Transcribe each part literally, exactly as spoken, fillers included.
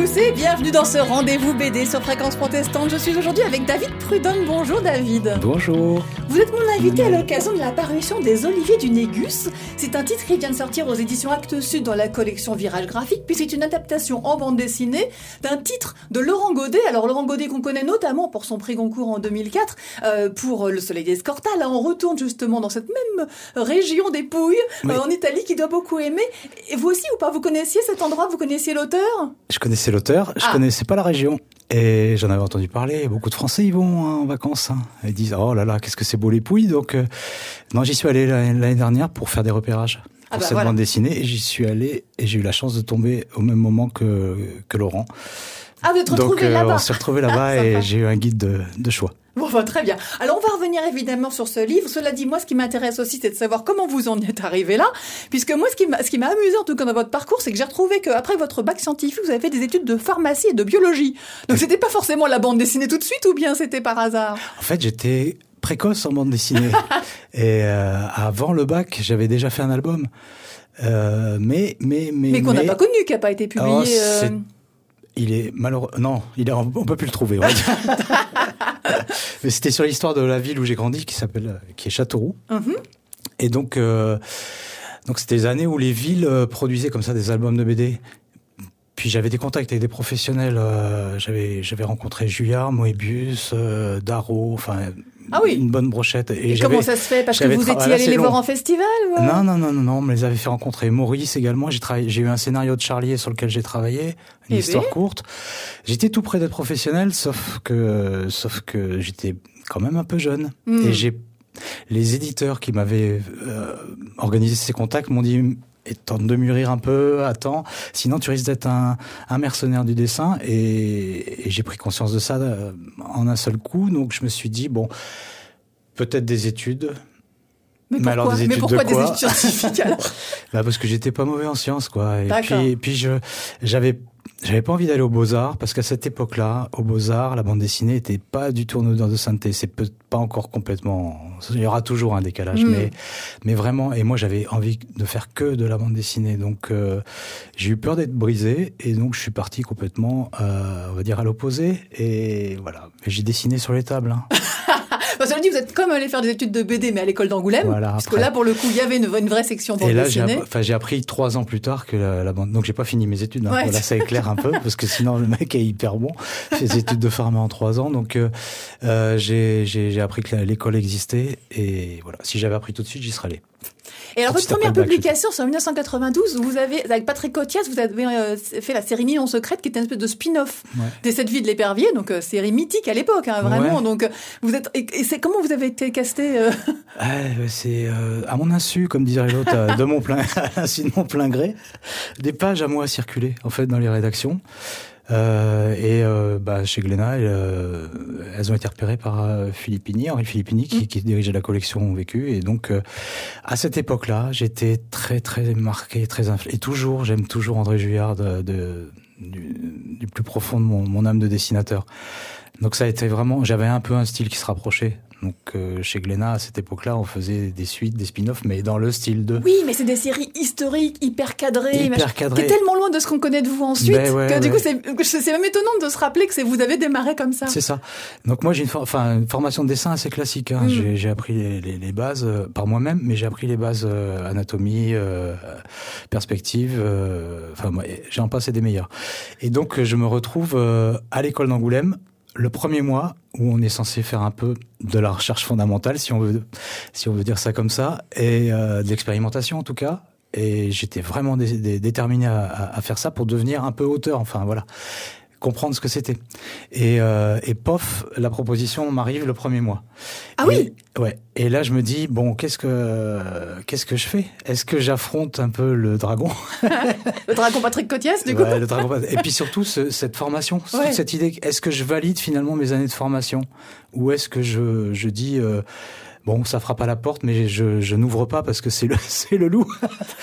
tous et bienvenue dans ce rendez-vous B D sur Fréquence Protestante. Je suis aujourd'hui avec David Prudhomme. Bonjour David. Bonjour. Vous êtes mon invité à l'occasion de la parution des Oliviers du Négus. C'est un titre qui vient de sortir aux éditions Actes Sud dans la collection Virage Graphique, puis c'est une adaptation en bande dessinée d'un titre de Laurent Godet. Alors Laurent Godet qu'on connaît notamment pour son prix Goncourt en deux mille quatre, euh, pour Le Soleil d'Escorta. Là on retourne justement dans cette même région des Pouilles, oui. euh, en Italie, qui doit beaucoup aimer. Et vous aussi ou pas, vous connaissiez cet endroit, vous connaissiez l'auteur ? Je connaissais l'auteur, je ah. connaissais pas la région. Et j'en avais entendu parler. Beaucoup de Français y vont hein, en vacances. Hein. Ils disent oh là là, qu'est-ce que c'est beau les Pouilles. Donc euh, non, j'y suis allé l'année dernière pour faire des repérages pour ah bah cette voilà. bande dessinée. Et j'y suis allé et j'ai eu la chance de tomber au même moment que que Laurent. Ah, vous êtes retrouvés Donc euh, là-bas. on s'est retrouvés là-bas et j'ai eu un guide de, de choix. Bon, bah, très bien. Alors, on va revenir évidemment sur ce livre. Cela dit, moi, ce qui m'intéresse aussi, c'est de savoir comment vous en êtes arrivé là. Puisque moi, ce qui m'a, ce qui m'a amusé, en tout cas, dans votre parcours, c'est que j'ai retrouvé qu'après votre bac scientifique, vous avez fait des études de pharmacie et de biologie. Donc, c'était pas forcément la bande dessinée tout de suite, ou bien c'était par hasard? En fait, j'étais précoce en bande dessinée. Et euh, avant le bac, j'avais déjà fait un album. Euh, mais, mais, mais. Mais qu'on n'a mais... pas connu, qui n'a pas été publié. Oh, euh... Il est malheureux. Non, il est... on peut plus le trouver. On va dire. Mais c'était sur l'histoire de la ville où j'ai grandi, qui s'appelle, qui est Châteauroux. Mm-hmm. Et donc, euh, donc c'était les années où les villes produisaient comme ça des albums de B D. Puis j'avais des contacts avec des professionnels. Euh, j'avais, j'avais rencontré Julliard, Moebius, euh, Darro, enfin. Ah oui. Une bonne brochette. Et, et comment ça se fait? Parce que vous tra- étiez allé les long. voir en festival ou... Non, non, non, non, non, on me les avait fait rencontrer. Maurice également, j'ai travaillé, j'ai eu un scénario de Charlier sur lequel j'ai travaillé, une et histoire bien. courte. J'étais tout près d'être professionnel, sauf que, sauf que j'étais quand même un peu jeune. Mm. Et j'ai, les éditeurs qui m'avaient euh, organisé ces contacts m'ont dit, tente de mûrir un peu, attends, sinon tu risques d'être un, un mercenaire du dessin. Et, et j'ai pris conscience de ça euh, en un seul coup. Donc je me suis dit, bon, peut-être des études. Mais, mais alors des études, mais pourquoi de quoi des études scientifiques alors? Bah parce que j'étais pas mauvais en sciences, quoi. Et puis, et puis je, j'avais, j'avais pas envie d'aller aux Beaux-Arts parce qu'à cette époque-là, aux Beaux-Arts, la bande dessinée était pas du tout en odeur de sainteté. C'est peu, pas encore complètement. Il y aura toujours un décalage, mmh. mais, mais vraiment. Et moi, j'avais envie de faire que de la bande dessinée. Donc, euh, j'ai eu peur d'être brisé, et donc je suis parti complètement, euh, on va dire, à l'opposé. Et voilà. Mais j'ai dessiné sur les tables. Hein. Parce que je dis, vous êtes comme allé faire des études de B D, mais à l'école d'Angoulême. Voilà, parce que là, pour le coup, il y avait une, une vraie section bande et là, dessinée. J'ai, enfin, j'ai appris trois ans plus tard que la, la bande. Donc, j'ai pas fini mes études. Hein. Ouais. Voilà, ça éclaire un peu, parce que sinon, le mec est hyper bon. Fait des études de pharma en trois ans. Donc, euh, euh, j'ai, j'ai, j'ai appris que l'école existait. Et voilà, si j'avais appris tout de suite, j'y serais allé. Et alors, votre première publication, c'est en dix-neuf cent quatre-vingt-douze, où vous avez, avec Patrick Cotias, vous avez euh, fait la série Ninon Secrète, qui était une espèce de spin-off ouais. de Cette vie de l'épervier, donc euh, série mythique à l'époque, hein, vraiment. Ouais. Donc, vous êtes, et, et c'est comment vous avez été casté euh... ouais, C'est euh, à mon insu, comme disait l'autre, de mon plein, à l'insu de mon plein gré. Des pages à moi circulaient, en fait, dans les rédactions. Euh, et euh, bah, chez Glénat, euh, elles ont été repérées par euh, Filippini, Henri Filippini, qui, mmh. qui dirigeait la collection Vécu. Et donc, euh, à cette époque-là, j'étais très, très marqué, très influé. Et toujours, j'aime toujours André Julliard de, de, du, du plus profond de mon, mon âme de dessinateur. Donc ça a été vraiment... J'avais un peu un style qui se rapprochait. Donc euh, chez Glénat, à cette époque-là, on faisait des suites, des spin-offs, mais dans le style de... Oui, mais c'est des séries historiques, hyper cadrées. Hyper cadrées. Qui est tellement loin de ce qu'on connaît de vous ensuite, ben ouais, que ouais. du coup, c'est, c'est même étonnant de se rappeler que c'est, vous avez démarré comme ça. C'est ça. Donc moi, j'ai une, for- enfin, une formation de dessin assez classique. Hein. Mm. J'ai, j'ai appris les, les, les bases euh, par moi-même, mais j'ai appris les bases euh, anatomie, euh, perspective, euh, enfin, moi, j'en passais des meilleurs. Et donc, je me retrouve euh, à l'école d'Angoulême, le premier mois où on est censé faire un peu de la recherche fondamentale, si on veut, si on veut dire ça comme ça, et euh, de l'expérimentation en tout cas. Et j'étais vraiment dé- dé- déterminé à, à, à faire ça pour devenir un peu auteur. Enfin voilà, comprendre ce que c'était. Et, euh, et pof, la proposition m'arrive le premier mois. Ah et, oui. Ouais. Et là, je me dis bon, qu'est-ce que qu'est-ce que je fais ? Est-ce que j'affronte un peu le dragon ? Le dragon Patrick Cotias, du coup. Ouais, le dragon. Et puis surtout ce, cette formation, ouais. cette idée. Est-ce que je valide finalement mes années de formation, ou est-ce que je je dis euh, bon, ça frappe à la porte, mais je, je n'ouvre pas parce que c'est le, c'est le loup.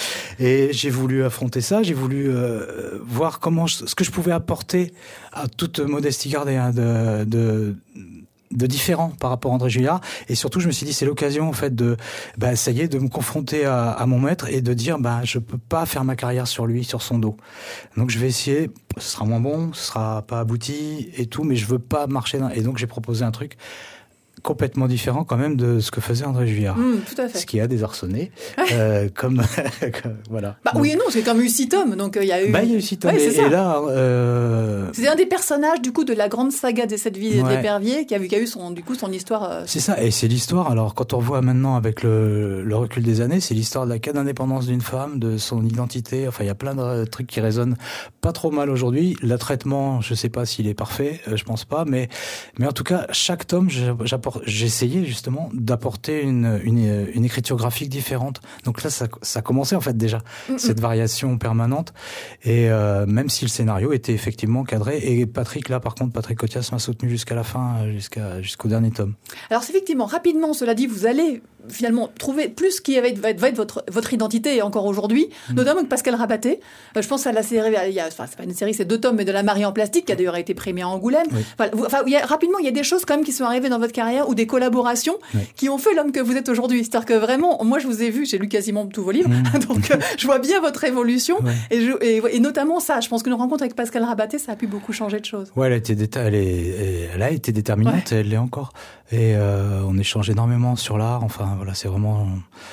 Et j'ai voulu affronter ça, j'ai voulu euh, voir comment je, ce que je pouvais apporter, à toute modestie gardée, hein, de, de, de différent par rapport à André Julliard. Et surtout, je me suis dit, c'est l'occasion, en fait, de, bah, ça y est, de me confronter à, à mon maître et de dire, bah, je peux pas faire ma carrière sur lui, sur son dos. Donc, je vais essayer, ce sera moins bon, ce sera pas abouti et tout, mais je veux pas marcher dans... Et donc, j'ai proposé un truc complètement différent quand même de ce que faisait André Julliard. Mmh, tout à fait. Ce qui a désarçonné, euh, comme, voilà. Bah donc, oui et non, c'est comme eu six tomes, donc il euh, y a eu. Bah il y a eu six tomes, ouais, et, et là. Euh... C'est un des personnages du coup de la grande saga des sept vies ouais. d'Épervier qui a, qui a eu son du coup son histoire. Euh... C'est ça, et c'est l'histoire. Alors quand on revoit maintenant avec le, le recul des années, c'est l'histoire de la quête d'indépendance d'une femme, de son identité. Enfin, il y a plein de trucs qui résonnent pas trop mal aujourd'hui. Le traitement, je sais pas s'il est parfait, euh, je pense pas, mais mais en tout cas, chaque tome, j'apporte. J'essayais justement d'apporter une, une, une écriture graphique différente. Donc là, ça, ça commençait en fait déjà, mm-hmm. cette variation permanente. Et euh, même si le scénario était effectivement cadré. Et Patrick, là par contre, Patrick Cotias m'a soutenu jusqu'à la fin, jusqu'à, jusqu'au dernier tome. Alors c'est effectivement, rapidement, cela dit, vous allez finalement trouver plus qui va être, va être, va être votre, votre identité encore aujourd'hui, mm. notamment avec Pascal Rabaté. Euh, je pense à la série, il y a, enfin c'est pas une série, c'est deux tomes, mais de La Marie en plastique, qui a d'ailleurs été primée à Angoulême. Oui. Enfin, vous, enfin il y a, rapidement, il y a des choses quand même qui sont arrivées dans votre carrière, ou des collaborations oui. qui ont fait l'homme que vous êtes aujourd'hui. C'est-à-dire que vraiment, moi je vous ai vu, j'ai lu quasiment tous vos livres, mm. donc euh, je vois bien votre évolution, oui. et, je, et, et notamment ça, je pense que nos rencontres avec Pascal Rabaté, ça a pu beaucoup changer de choses. Ouais, elle a été, déta- elle est, elle a été déterminante, ouais. et elle l'est encore. Et euh, on échange énormément sur l'art. Enfin, voilà, c'est vraiment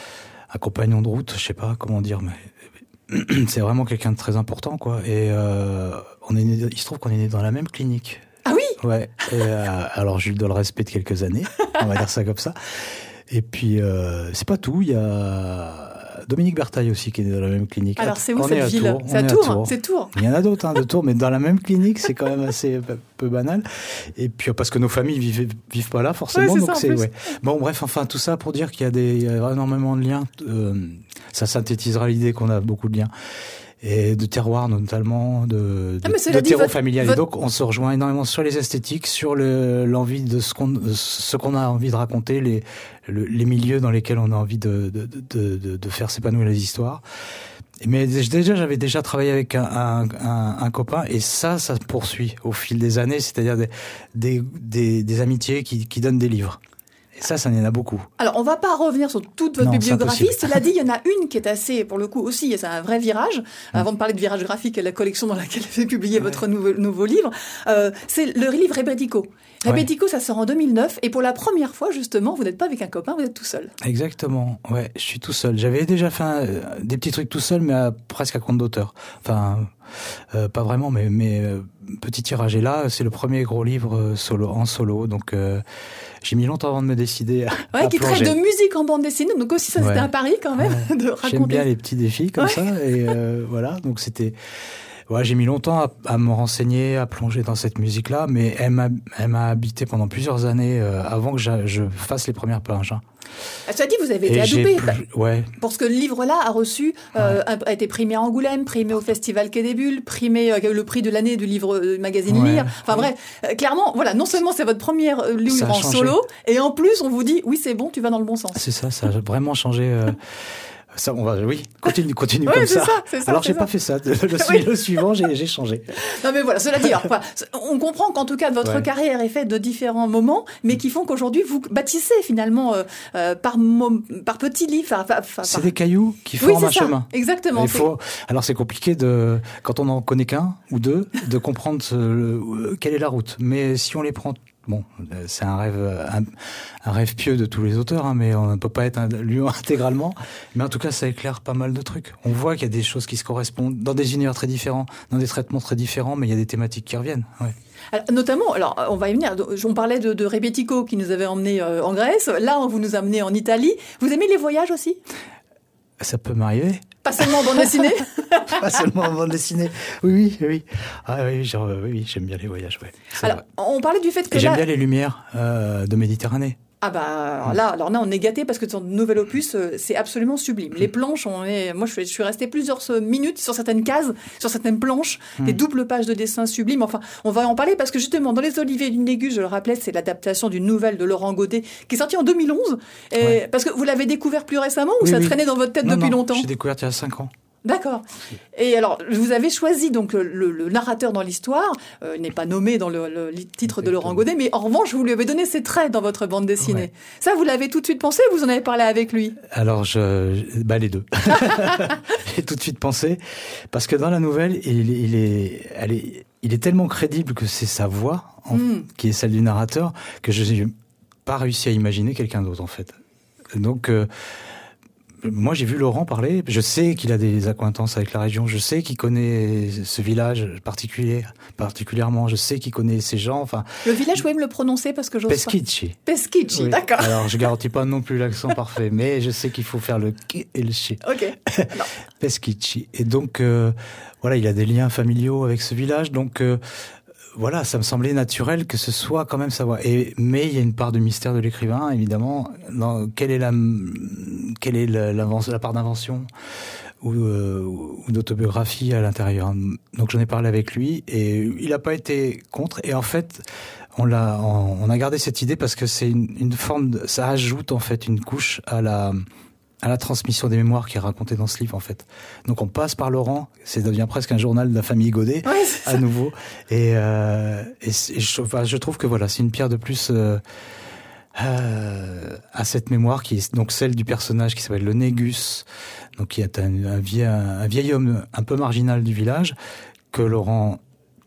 un compagnon de route. Je sais pas comment dire, mais c'est vraiment quelqu'un de très important, quoi. Et euh, on est né, il se trouve qu'on est né dans la même clinique. Ah oui. Ouais. Et, euh, alors, je lui dois le respect de quelques années. On va dire ça comme ça. Et puis, euh, c'est pas tout. Il y a Dominique Bertaille aussi qui est dans la même clinique. Alors c'est où on cette ville ? C'est à Tours, Tours. C'est Tours. Il y en a d'autres hein, de Tours, mais dans la même clinique, c'est quand même assez peu banal. Et puis parce que nos familles vivent vivent pas là forcément, ouais, c'est donc c'est ouais. Bon bref, enfin tout ça pour dire qu'il y a des il y a énormément de liens. Euh, ça synthétisera l'idée qu'on a beaucoup de liens. Et de terroir notamment, de, ah, de, de terreau votre, familial. Votre... Et donc, on se rejoint énormément sur les esthétiques, sur le, l'envie de ce qu'on, ce qu'on a envie de raconter, les, le, les milieux dans lesquels on a envie de, de, de, de, de faire s'épanouir les histoires. Mais déjà, j'avais déjà travaillé avec un, un, un, un copain, et ça, ça se poursuit au fil des années, c'est-à-dire des, des, des, des amitiés qui, qui donnent des livres. Et ça, ça y en a beaucoup. Alors, on va pas revenir sur toute votre non, bibliographie. Cela dit, il y en a une qui est assez, pour le coup aussi, c'est un vrai virage. Mmh. Avant de parler de virage graphique et la collection dans laquelle vous avez publié ouais. votre nouveau, nouveau livre, euh, c'est le livre Rebetiko. Rebetiko, ouais. ça sort en deux mille neuf. Et pour la première fois, justement, vous n'êtes pas avec un copain, vous êtes tout seul. Exactement. Ouais, je suis tout seul. J'avais déjà fait un, des petits trucs tout seul, mais à, presque à compte d'auteur. Enfin, euh, pas vraiment, mais, mais euh, petit tirage. Et là, c'est le premier gros livre solo, en solo. Donc, euh, j'ai mis longtemps avant de me décider à, ouais, à qui plonger. traite de musique en bande dessinée, donc aussi ça ouais. c'était un pari quand même ouais. de raconter. J'aime bien les petits défis comme ouais. ça, et euh, voilà, donc c'était... Ouais, j'ai mis longtemps à, à me renseigner, à plonger dans cette musique-là, mais elle m'a, elle m'a habité pendant plusieurs années euh, avant que je, je fasse les premières pages. Hein. Ça dit, vous avez été adoubé. Plus... Ouais. Parce que le livre-là a reçu, euh, ouais. a été primé à Angoulême, primé au Festival Quai des Bulles, primé euh, le prix de l'année du livre euh, magazine ouais. Lire. Enfin bref, euh, clairement, voilà, non seulement c'est votre premier euh, livre en solo, et en plus on vous dit, oui c'est bon, tu vas dans le bon sens. C'est ça, ça a vraiment changé... Euh... Ça, on va, oui, continue, continue ouais, comme c'est ça. ça c'est ça Alors, c'est j'ai ça. pas fait ça. Le, le, le suivant, j'ai, j'ai changé. Non, mais voilà, cela dit, alors, enfin, on comprend qu'en tout cas, votre ouais. carrière est faite de différents moments, mais qui font qu'aujourd'hui, vous bâtissez finalement euh, euh, par, mo- par petits livres. Enfin, enfin, c'est par... des cailloux qui forment oui, un ça. chemin. Exactement. Il faut... Alors, c'est compliqué de, quand on en connaît qu'un ou deux, de comprendre ce, le, quelle est la route. Mais si on les prend Bon, c'est un rêve, un, un rêve pieux de tous les auteurs, hein, mais on ne peut pas être lu intégralement. Mais en tout cas, ça éclaire pas mal de trucs. On voit qu'il y a des choses qui se correspondent dans des univers très différents, dans des traitements très différents, mais il y a des thématiques qui reviennent. Ouais. Alors, notamment, alors on va y venir. On parlait de, de Rebetiko qui nous avait emmenés euh, en Grèce. Là, on vous nous a emmenés en Italie. Vous aimez les voyages aussi ? Ça peut m'arriver. Pas seulement en bande dessinée. Pas seulement en bande dessinée. Oui, oui, oui. Ah oui, genre, oui, oui, j'aime bien les voyages. Ouais. Alors, vrai. On parlait du fait que Et j'aime là... bien les lumières euh, de Méditerranée. Ah bah alors là, alors là, on est gâtés parce que son nouvel opus, c'est absolument sublime. Les planches, on est, moi je suis restée plusieurs minutes sur certaines cases, sur certaines planches, mmh. des doubles pages de dessins sublimes. Enfin, on va en parler parce que justement, dans Les Oliviers d'une Négus, je le rappelais, c'est l'adaptation d'une nouvelle de Laurent Godet qui est sortie en deux mille onze. Et ouais. Parce que vous l'avez découvert plus récemment ou oui, ça oui. traînait dans votre tête non, depuis non, longtemps ? J'ai découvert il y a cinq ans. D'accord. Et alors, vous avez choisi donc le, le, le narrateur dans l'histoire. Euh, il n'est pas nommé dans le, le titre de Laurent Godet, mais en revanche, vous lui avez donné ses traits dans votre bande dessinée. Ouais. Ça, vous l'avez tout de suite pensé ou vous en avez parlé avec lui? Alors, je, bah les deux. J'ai tout de suite pensé parce que dans la nouvelle, il, il est, elle est, il est tellement crédible que c'est sa voix en, mm. qui est celle du narrateur que je n'ai pas réussi à imaginer quelqu'un d'autre en fait. Donc euh, moi, j'ai vu Laurent parler. Je sais qu'il a des accointances avec la région. Je sais qu'il connaît ce village particulier, particulièrement. Je sais qu'il connaît ces gens. Enfin, le village, vous pouvez me le prononcer parce que j'ose pas. Peschici. Peschici, oui. D'accord. Alors, je garantis pas non plus l'accent parfait, mais je sais qu'il faut faire le qui et le chi. Ok. Peschici. Et donc, euh, voilà, il a des liens familiaux avec ce village. Donc, euh, voilà, ça me semblait naturel que ce soit quand même sa voix. Et mais il y a une part de mystère de l'écrivain, évidemment. Dans, quelle est la quelle est la, la, la part d'invention ou, euh, ou d'autobiographie à l'intérieur. Donc j'en ai parlé avec lui et il n'a pas été contre. Et en fait, on l'a, on, on a gardé cette idée parce que c'est une, une forme, de, ça ajoute en fait une couche à la à la transmission des mémoires qui est racontée dans ce livre, en fait. Donc, on passe par Laurent. Ça devient presque un journal de la famille Godet, ouais, à nouveau. Et, euh, et, et je, enfin, je trouve que voilà, c'est une pierre de plus euh, euh, à cette mémoire qui est donc celle du personnage qui s'appelle le Négus, donc qui est un, un, vieil, un vieil homme un peu marginal du village que Laurent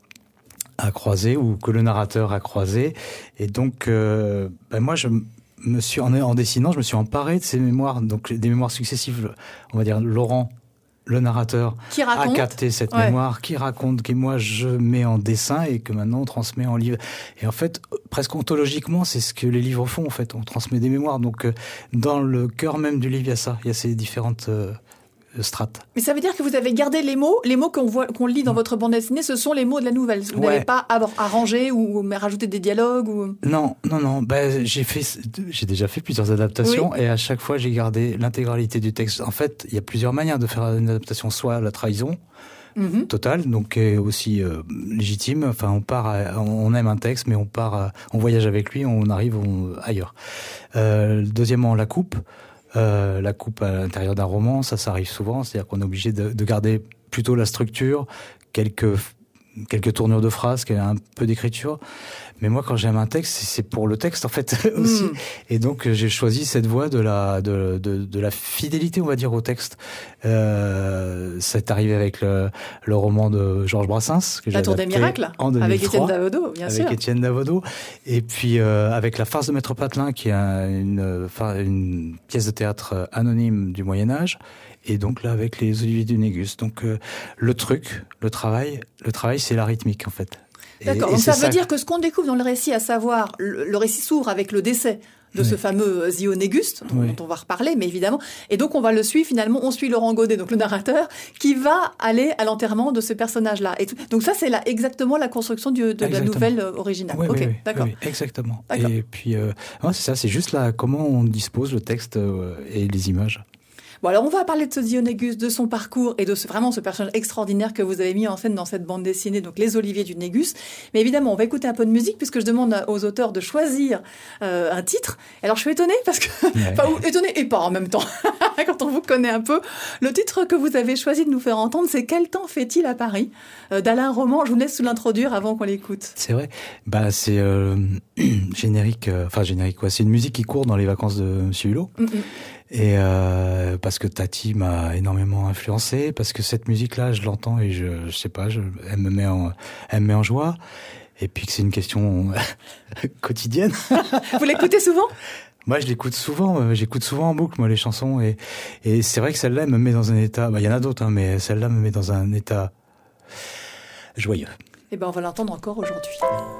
a croisé ou que le narrateur a croisé. Et donc, euh, ben moi, je me suis en, en dessinant, je me suis emparé de ces mémoires, donc des mémoires successives. On va dire Laurent, le narrateur, qui raconte, a capté cette ouais. mémoire, qui raconte, que moi je mets en dessin et que maintenant on transmet en livre. Et en fait, presque ontologiquement, c'est ce que les livres font. En fait, on transmet des mémoires. Donc, dans le cœur même du livre, il y a ça. Il y a ces différentes euh, strates. Mais ça veut dire que vous avez gardé les mots, les mots qu'on voit, qu'on lit dans votre bande dessinée, ce sont les mots de la nouvelle. Vous ouais. n'avez pas arrangé ou, ou rajouté des dialogues ou... Non, non, non. Ben, j'ai fait, j'ai déjà fait plusieurs adaptations oui. et à chaque fois j'ai gardé l'intégralité du texte. En fait, il y a plusieurs manières de faire une adaptation, soit la trahison mm-hmm. totale, donc qui est aussi euh, légitime. Enfin, on part, à, on aime un texte, mais on part, à, on voyage avec lui, on arrive on, ailleurs. Euh, deuxièmement, la coupe. Euh, la coupe à l'intérieur d'un roman, ça, ça arrive souvent. C'est-à-dire qu'on est obligé de, de garder plutôt la structure, quelques, quelques tournures de phrases, un peu d'écriture. Mais moi, quand j'aime un texte, c'est pour le texte, en fait, aussi. Mm. Et donc, j'ai choisi cette voie de la, de, de, de la fidélité, on va dire, au texte. Euh, c'est arrivé avec le, le roman de Georges Brassens, que j'ai La Tour des Miracles, en deux mille trois, avec Étienne Davodo, bien avec sûr. Avec Étienne Davodo. Et puis, euh, avec La Farce de Maître Patelin, qui est un, une, une pièce de théâtre anonyme du Moyen-Âge. Et donc là, avec les Oliviers du Négus. Donc, euh, le truc, le travail, le travail, c'est la rythmique, en fait. D'accord, et, donc et ça veut ça... dire que ce qu'on découvre dans le récit, à savoir, le, le récit s'ouvre avec le décès de oui. ce fameux Zio Négus, dont, oui. dont on va reparler, mais évidemment. Et donc, on va le suivre, finalement, on suit Laurent Godet, donc le narrateur, qui va aller à l'enterrement de ce personnage-là. Et tout. Donc ça, c'est la, exactement la construction du, de exactement. la nouvelle originale. Oui, ok, oui, oui, d'accord. Oui, exactement. D'accord. Et puis, euh, ouais, c'est ça, c'est juste là, comment on dispose le texte euh, et les images. Bon, alors on va parler de ce Zio Négus, de son parcours et de ce, vraiment ce personnage extraordinaire que vous avez mis en scène dans cette bande dessinée, donc Les Oliviers du Négus. Mais évidemment, on va écouter un peu de musique puisque je demande aux auteurs de choisir euh, un titre. Alors je suis étonnée parce que, ouais. enfin, étonnée et pas en même temps, quand on vous connaît un peu. Le titre que vous avez choisi de nous faire entendre, c'est Quel temps fait-il à Paris euh, d'Alain Roman. Je vous laisse l'introduire avant qu'on l'écoute. C'est vrai. Bah c'est euh, générique, enfin euh, générique quoi. C'est une musique qui court dans les vacances de Monsieur Hulot. Mm-hmm. Et euh, parce que Tati m'a énormément influencé, parce que cette musique-là, je l'entends et je, je sais pas, je, elle me met en, elle me met en joie. Et puis que c'est une question quotidienne. Vous l'écoutez souvent ? Moi, je l'écoute souvent. J'écoute souvent en boucle, moi, les chansons. Et, et c'est vrai que celle-là, elle me met dans un état. Bah, il y en a d'autres, hein, mais celle-là me met dans un état joyeux. Eh ben, on va l'entendre encore aujourd'hui.